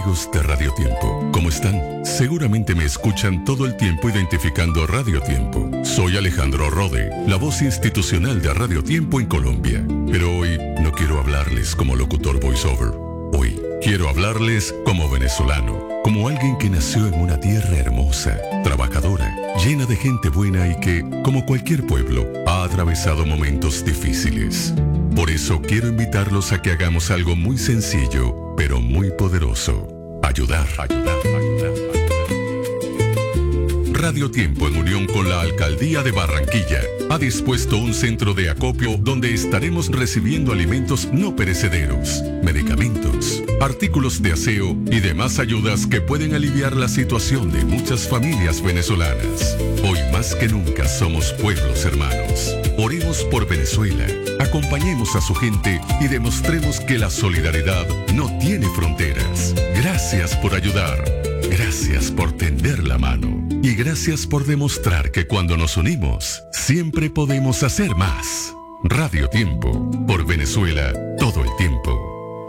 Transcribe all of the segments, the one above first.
Amigos de Radio Tiempo, ¿cómo están? Seguramente me escuchan todo el tiempo identificando Radio Tiempo. Soy Alejandro Rode, la voz institucional de Radio Tiempo en Colombia. Pero hoy no quiero hablarles como locutor voiceover. Hoy quiero hablarles como venezolano, como alguien que nació en una tierra hermosa, trabajadora, llena de gente buena y que, como cualquier pueblo, ha atravesado momentos difíciles. Por eso quiero invitarlos a que hagamos algo muy sencillo, pero muy poderoso. Ayudar. Radio Tiempo, en unión con la Alcaldía de Barranquilla, ha dispuesto un centro de acopio donde estaremos recibiendo alimentos no perecederos, medicamentos, artículos de aseo y demás ayudas que pueden aliviar la situación de muchas familias venezolanas. Hoy más que nunca somos pueblos hermanos. Oremos por Venezuela, acompañemos a su gente y demostremos que la solidaridad no tiene fronteras. Gracias por ayudar. Gracias por tender la mano y gracias por demostrar que cuando nos unimos, siempre podemos hacer más. Radio Tiempo, por Venezuela, todo el tiempo.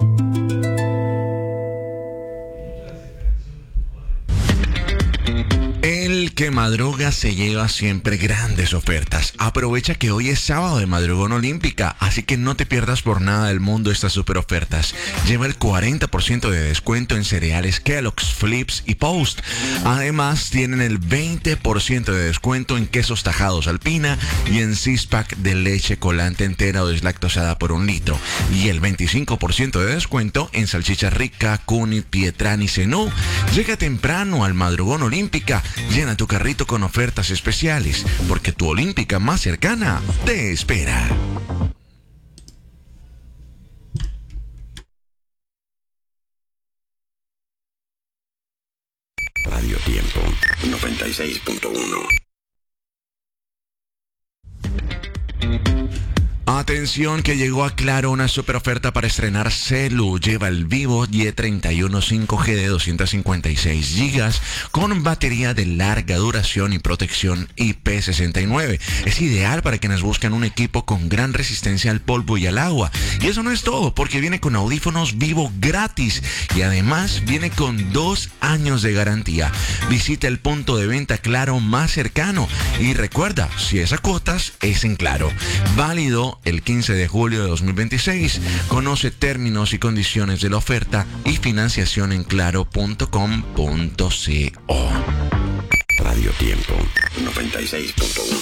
El que madruga se lleva siempre grandes ofertas. Aprovecha que hoy es sábado de madrugón olímpica, así que no te pierdas por nada del mundo estas super ofertas. Lleva el 40% de descuento en cereales Kellogg's, Flips y Post. Además, tienen el 20% de descuento en quesos tajados Alpina y en 6-pack de leche colante entera o deslactosada por 1 litro. Y el 25% de descuento en salchicha rica, Cunit, Pietrán y Zenú. Llega temprano al madrugón olímpica. Llena tu carrito con ofertas especiales, porque tu olímpica más cercana te espera. Radio Tiempo 96.1. Atención que llegó a Claro una super oferta para estrenar celu. Lleva el Vivo Y31 5G de 256 GB con batería de larga duración y protección IP69. Es ideal para quienes buscan un equipo con gran resistencia al polvo y al agua. Y eso no es todo, porque viene con audífonos Vivo gratis y además viene con 2 años de garantía. Visita el punto de venta Claro más cercano y recuerda, si es a cuotas, es en Claro. Válido el 15 de julio de 2026. Conoce términos y condiciones de la oferta y financiación en claro.com.co. Radio Tiempo 96.1.